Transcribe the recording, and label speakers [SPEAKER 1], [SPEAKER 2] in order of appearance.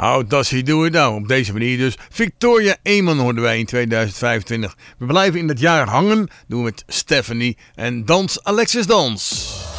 [SPEAKER 1] How does he do it now? Op deze manier dus. Victoria Amon hoorden wij in 2025. We blijven in dat jaar hangen. Doen we met Stephanie en Dans Alexis Dans.